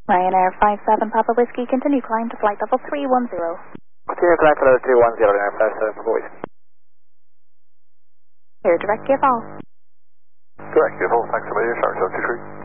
Ryanair 57 Papa Whiskey, continue climb to flight level 310. Continue climb to level 310, Ryanair 57 Papa Whiskey. Here, direct your fall. Direct your fall, thanks a million, Shark 73.